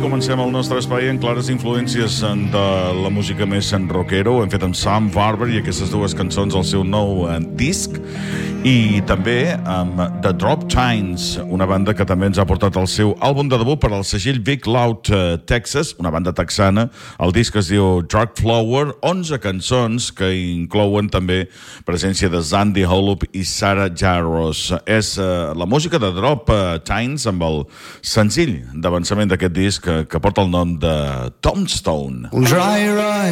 comencem el nostre espai en clares influències de la música més rockero. Ho hem fet amb Sam Barber i aquestes dues cançons al seu nou disc, i també amb The Drop Tines, una banda que també ens ha portat el seu àlbum de debut per al segell Big Loud Texas, una banda texana. El disc es diu Dark Flower, 11 cançons que inclouen també presència de Zandy Holub i Sarah Jaros. És la música de Drop Tines amb el senzill d'avançament d'aquest disc que porta el nom de Tombstone. Dry